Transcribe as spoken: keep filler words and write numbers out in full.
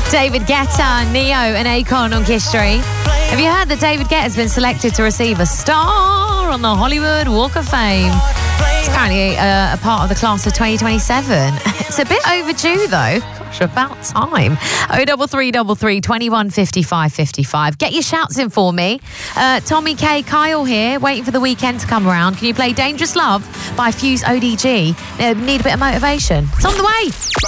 David Guetta, Neo and Akon on Kiss Street. Have you heard that David Guetta has been selected to receive a star on the Hollywood Walk of Fame? It's apparently uh, a part of the class of twenty twenty-seven. It's a bit overdue though. Gosh, about time. oh double three double three, twenty-one, fifty-five, fifty-five. Get your shouts in for me. Uh, Tommy K, Kyle here, waiting for the weekend to come around. Can you play Dangerous Love by Fuse O D G? Uh, need a bit of motivation. It's on the way.